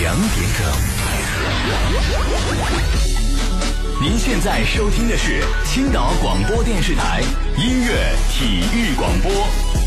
点整。您现在收听的是青岛广播电视台音乐体育广播。